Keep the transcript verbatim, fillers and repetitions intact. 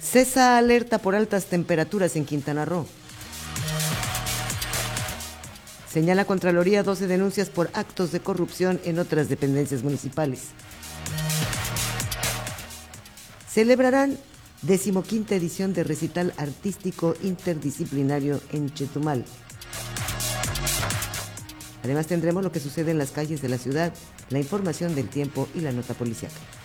Cesa alerta por altas temperaturas en Quintana Roo. Señala Contraloría doce denuncias por actos de corrupción en otras dependencias municipales. Celebrarán decimoquinta edición de recital artístico interdisciplinario en Chetumal. Además tendremos lo que sucede en las calles de la ciudad, la información del tiempo y la nota policiaca.